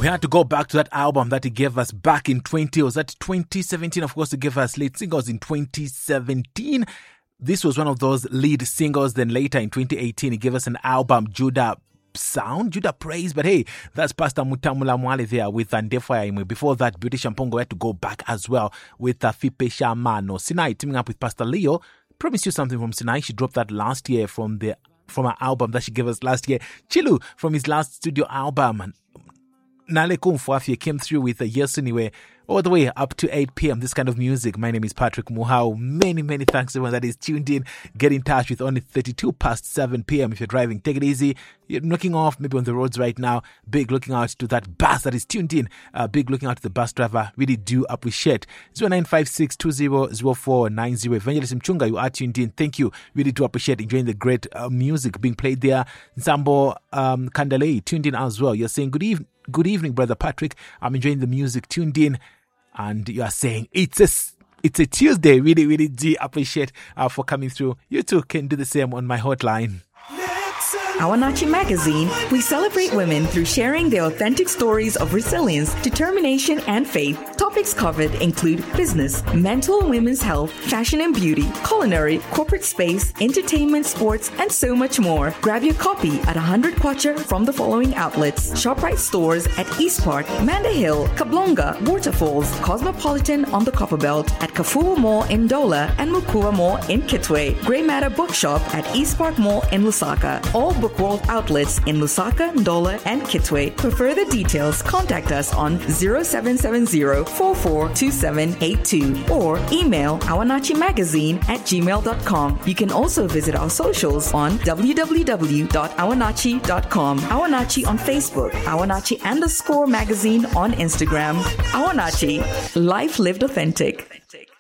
We had to go back to that album that he gave us back in 2017. Of course, he gave us lead singles in 2017. This was one of those lead singles. Then later in 2018, he gave us an album, Judah Praise. But hey, that's Pastor Mutamula Mwale there with Andefaya Imwe. Before that, Beauty Shampongo had to go back as well with Fipe Shamano. Sinai teaming up with Pastor Leo. Promised you something from Sinai. She dropped that last year from her album that she gave us last year. Chilu from his last studio album. Nale Kumfuafie came through with a Yes Anyway, all the way up to 8 p.m. This kind of music. My name is Patrick Muhau. Many thanks to everyone that is tuned in. Get in touch with only 32 past 7 p.m. If you're driving, take it easy. You're knocking off, maybe on the roads right now. Big looking out to that bus that is tuned in. Big looking out to the bus driver. Really do appreciate. 0956200490. Evangelist Mchunga, you are tuned in. Thank you. Really do appreciate enjoying the great music being played there. Nsambo Kandale, tuned in as well. You're saying good evening, Brother Patrick. I'm enjoying the music, tuned in. And you are saying it's a Tuesday. Really do appreciate for coming through. You too can do the same on my hotline. Awanachi Magazine, we celebrate women through sharing their authentic stories of resilience, determination, and faith. Topics covered include business, mental women's health, fashion and beauty, culinary, corporate space, entertainment, sports, and so much more. Grab your copy at 100 kwacha from the following outlets: ShopRite stores at East Park, Manda Hill, Kablonga, Waterfalls, Cosmopolitan on the Copperbelt, at Kafua Mall in Dola, and Mukua Mall in Kitwe. Grey Matter Bookshop at East Park Mall in Lusaka. All Book World outlets in Lusaka, Ndola, and Kitwe. For further details, contact us on 0770-442782 or email awanachimagazine@gmail.com. You can also visit our socials on www.awanachi.com. Awanachi on Facebook, Awanachi_magazine on Instagram. Awanachi, life lived authentic.